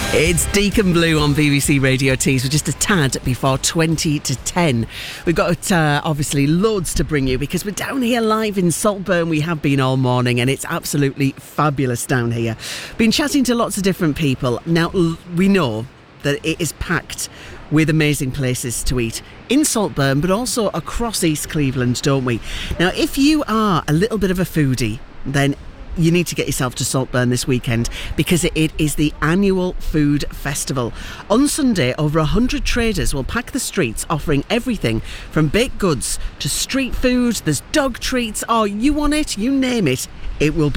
It's Deacon Blue on BBC Radio Tees. We're just a tad before 20 to 10. We've got obviously loads to bring you because we're down here live in Saltburn. We have been all morning and it's absolutely fabulous down here. Been chatting to lots of different people. Now, we know that it is packed with amazing places to eat in Saltburn, but also across East Cleveland, don't we? Now, if you are a little bit of a foodie, then you need to get yourself to Saltburn this weekend because it is the annual food festival. On Sunday, over 100 traders will pack the streets offering everything from baked goods to street food. There's dog treats. Oh, you want it? You name it. It will